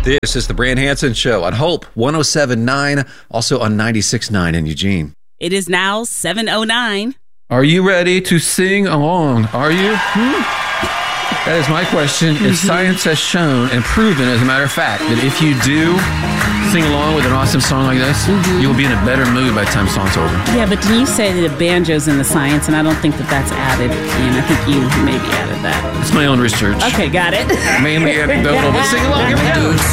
This is the Brand Hansen Show on Hope 107.9, also on 96.9 in Eugene. It is now 7:09. Are you ready to sing along? Are you? That is my question. If science has shown and proven, as a matter of fact, that if you do sing along with an awesome song like this, you'll be in a better mood by the time the song's over. Yeah, but didn't you say that the banjo's in the science, and I don't think that that's added in. I think you maybe added that. It's my own research. Okay, got it. Mainly anecdotal, but sing along. Here we go.